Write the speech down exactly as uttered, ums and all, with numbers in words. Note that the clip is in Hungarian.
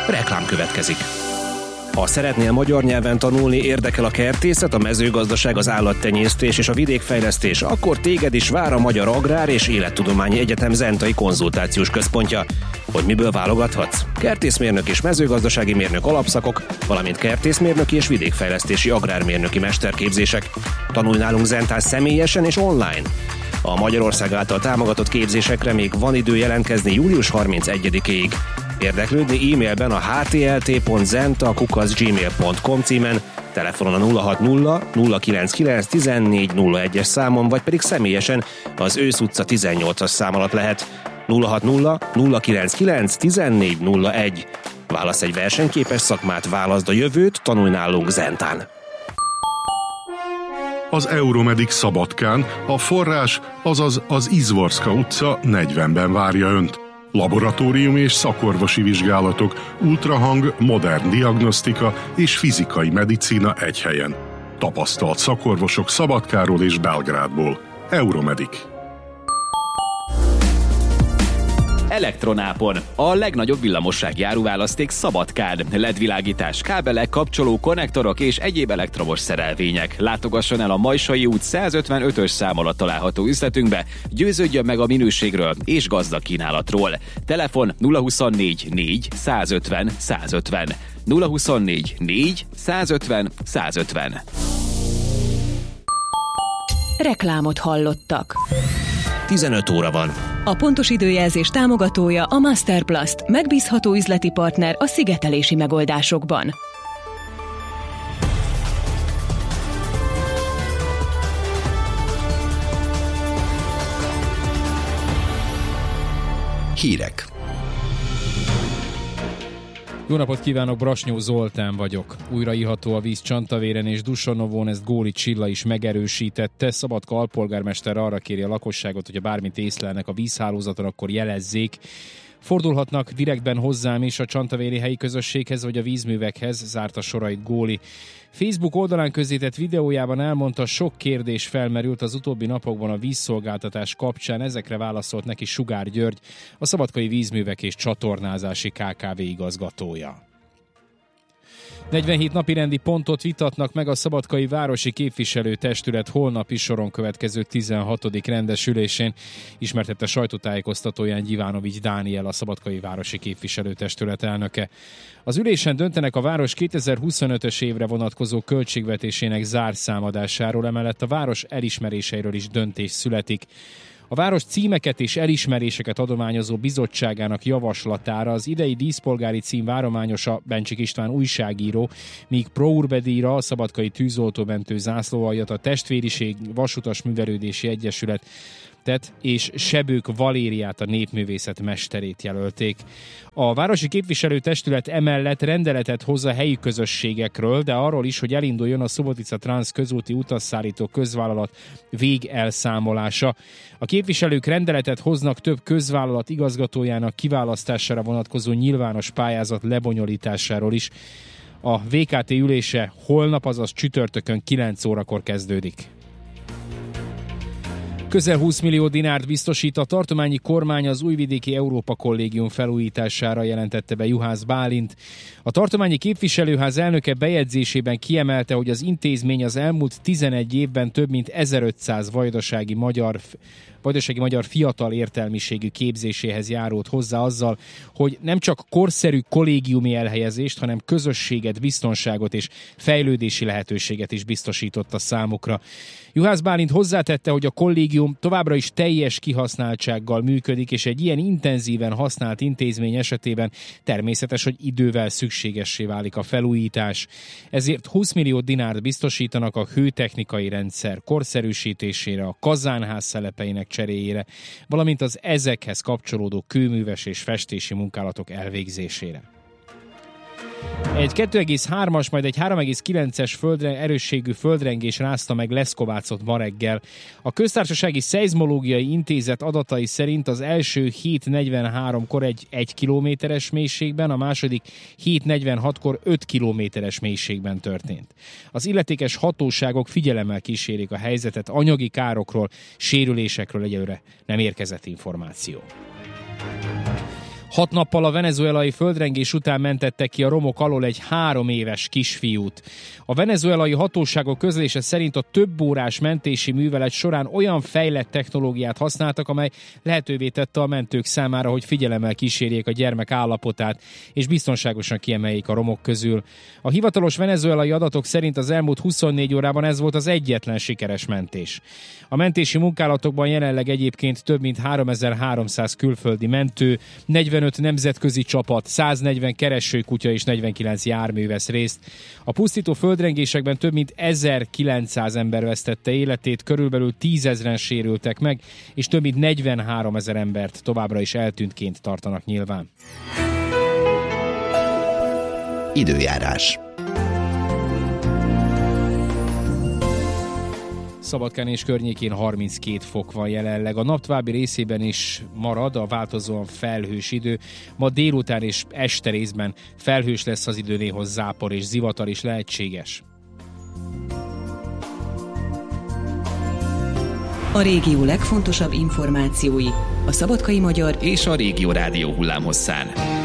Reklám következik. Ha szeretnél magyar nyelven tanulni, érdekel a kertészet, a mezőgazdaság, az állattenyésztés és a vidékfejlesztés, akkor téged is vár a Magyar Agrár és Élettudományi Egyetem Zentai Konzultációs Központja. Hogy miből válogathatsz? Kertészmérnök és mezőgazdasági mérnök alapszakok, valamint kertészmérnöki és vidékfejlesztési agrármérnöki mesterképzések. Tanulj nálunk Zentán személyesen és online. A Magyarország által támogatott képzésekre még van idő jelentkezni július harmincegyedikéig. Érdeklődni e-mailben a h t l t pont zenta kukac gmail pont com címen, telefonon a nulla hat nulla nulla kilenc kilenc tizennégy nulla egyes számon, vagy pedig személyesen az Ősz utca tizennyolcas szám alatt lehet. nulla hat nulla nulla kilenc kilenc tizennégy nulla egy. Válasz egy versenyképes szakmát, válaszd a jövőt, tanulj nálunk Zentán. Az Euromedic Szabadkán a forrás, azaz az Izvorska utca negyvenben várja Önt. Laboratórium és szakorvosi vizsgálatok, ultrahang, modern diagnosztika és fizikai medicína egy helyen. Tapasztalt szakorvosok Szabadkáról és Belgrádból. Euromedic. Elektronápon. A legnagyobb villamossági áruválaszték Szabadkán. el é dé-világítás, kábelek, kapcsoló, konnektorok és egyéb elektromos szerelvények. Látogasson el a Majsai út százötvenötös szám alatt található üzletünkbe, győződjön meg a minőségről és gazdag kínálatról. Telefon nulla huszonnégy négy százötven százötven. nulla huszonnégy négy százötven százötven. Reklámot hallottak. tizenöt óra van. A pontos időjelzés támogatója a Masterplast, megbízható üzleti partner a szigetelési megoldásokban. Hírek. Jó napot kívánok, Brasnyó Zoltán vagyok. Újra iható a víz Csantavéren és Dusanovón, ezt Góli Csilla is megerősítette. Szabadka alpolgármester arra kéri a lakosságot, hogyha bármit észlelnek a vízhálózaton, akkor jelezzék. Fordulhatnak direktben hozzám is a csantavéri helyi közösséghez vagy a vízművekhez, zárta sorait Góli. Facebook oldalán közzétett videójában elmondta, sok kérdés felmerült az utóbbi napokban a vízszolgáltatás kapcsán, ezekre válaszolt neki Sugár György, a Szabadkai Vízművek és Csatornázási ká ká vé igazgatója. negyvenhét napirendi pontot vitatnak meg a Szabadkai Városi Képviselőtestület holnapi soron következő tizenhatodik rendesülésén, ismertette sajtótájékoztatóján Gyivanovics Dániel, a Szabadkai Városi Képviselőtestület elnöke. Az ülésen döntenek a város kétezer-huszonötös évre vonatkozó költségvetésének zárszámadásáról, emellett a város elismeréseiről is döntés születik. A város címeket és elismeréseket adományozó bizottságának javaslatára az idei díszpolgári cím várományosa Bencsik István újságíró, míg Pro Urbe díjra a Szabadkai Tűzoltómentő zászlóaljat a Testvériség Vasutas Művelődési Egyesület és Sebők Valériát, a népművészet mesterét jelölték. A Városi Képviselőtestület emellett rendeletet hoz a helyi közösségekről, de arról is, hogy elinduljon a Subotica Transz közúti utasszállító közvállalat végelszámolása. A képviselők rendeletet hoznak több közvállalat igazgatójának kiválasztására vonatkozó nyilvános pályázat lebonyolításáról is. A vé ká té ülése holnap, azaz csütörtökön kilenc órakor kezdődik. Közel húsz millió dinárt biztosít a tartományi kormány az Újvidéki Európa Kollégium felújítására, jelentette be Juhász Bálint. A tartományi képviselőház elnöke bejegyzésében kiemelte, hogy az intézmény az elmúlt tizenegy évben több mint ezerötszáz vajdasági magyar vajdasági magyar fiatal értelmiségű képzéséhez járult hozzá azzal, hogy nem csak korszerű kollégiumi elhelyezést, hanem közösséget, biztonságot és fejlődési lehetőséget is biztosított a számukra. Juhász Bálint hozzátette, hogy a kollégium továbbra is teljes kihasználtsággal működik, és egy ilyen intenzíven használt intézmény esetében természetes, hogy idővel szükségessé válik a felújítás. Ezért húsz millió dinárt biztosítanak a hőtechnikai rendszer korszerűsítésére, a kazánház szelepeinek cseréjére, valamint az ezekhez kapcsolódó kőműves és festési munkálatok elvégzésére. Egy kettő egész hármas, majd egy három egész kilences földre, erősségű földrengés rázta meg Leszkovácot ma reggel. A Köztársasági Szeizmológiai Intézet adatai szerint az első hét negyvenháromkor egy egy kilométeres mélységben, a második hét negyvenhatkor öt kilométeres mélységben történt. Az illetékes hatóságok figyelemmel kísérik a helyzetet, anyagi károkról, sérülésekről egyelőre nem érkezett információ. Hat nappal a venezuelai földrengés után mentettek ki a romok alól egy három éves kisfiút. A venezuelai hatóságok közlése szerint a több órás mentési művelet során olyan fejlett technológiát használtak, amely lehetővé tette a mentők számára, hogy figyelemmel kísérjék a gyermek állapotát, és biztonságosan kiemeljék a romok közül. A hivatalos venezuelai adatok szerint az elmúlt huszonnégy órában ez volt az egyetlen sikeres mentés. A mentési munkálatokban jelenleg egyébként több mint háromezer-háromszáz külföldi mentő, negyvenöt nemzetközi csapat, száznegyven keresőkutya és negyvenkilenc jármű vesz részt. A pusztító földrengésekben több mint ezerkilencszáz ember vesztette életét, körülbelül tízezren sérültek meg, és több mint negyvenháromezer embert továbbra is eltűntként tartanak nyilván. Időjárás. Szabadkán és környékén harminckét fok van jelenleg. A nap további részében is marad a változóan felhős idő. Ma délután és este részben felhős lesz az idő, néhoz zápor és zivatar is lehetséges. A régió legfontosabb információi a Szabadkai Magyar és a Régió Rádió hullámhosszán.